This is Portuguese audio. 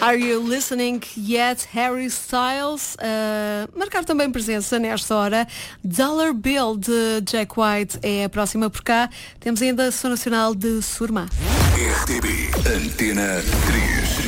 Are You Listening Yet? Harry Styles. Marcar também presença nesta hora. Dollar Bill de Jack White é a próxima por cá. Temos ainda a Ação Nacional de Surma. RTP Antena 3.